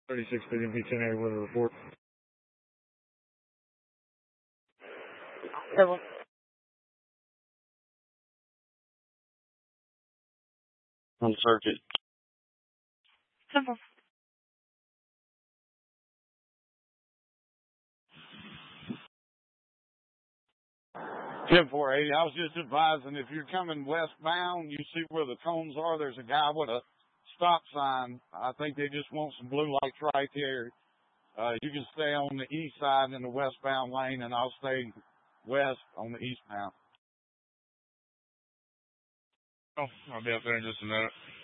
36 PDMP 1080 with a report. Double. On circuit. Simple. Ten 480. I was just advising if you're coming westbound, you see where the cones are. There's a guy with a stop sign. I think they just want some blue lights right there. You can stay on the east side in the westbound lane, and I'll stay west on the eastbound. Oh, I'll be up there in just a minute.